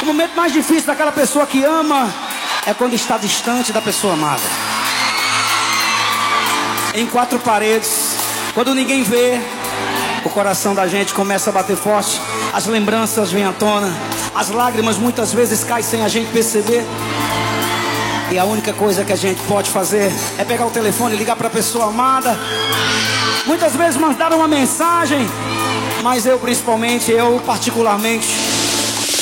O momento mais difícil daquela pessoa que ama é quando está distante da pessoa amada. Em quatro paredes, quando ninguém vê, o coração da gente começa a bater forte. As lembranças vêm à tona. As lágrimas muitas vezes caem sem a gente perceber. E a única coisa que a gente pode fazer é pegar o telefone e ligar para a pessoa amada. Muitas vezes mandar uma mensagem. Mas eu particularmente